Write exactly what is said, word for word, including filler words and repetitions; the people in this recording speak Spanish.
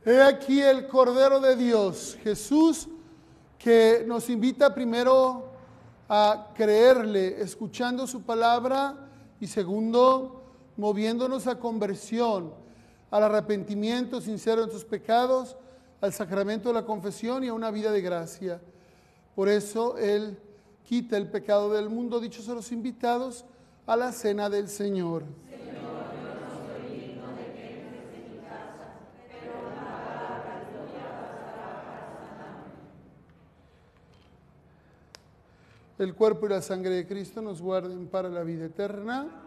He aquí el Cordero de Dios, Jesús, que nos invita primero a creerle, escuchando su palabra, y segundo, moviéndonos a conversión, al arrepentimiento sincero en sus pecados, al sacramento de la confesión y a una vida de gracia. Por eso Él quita el pecado del mundo. Dichos son los invitados a la cena del Señor. El cuerpo y la sangre de Cristo nos guarden para la vida eterna.